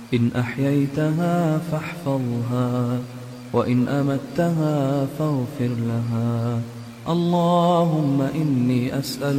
إن أحييتها فاحفظها، وإن أمتها فاغفر لها. اللهم إني أسأل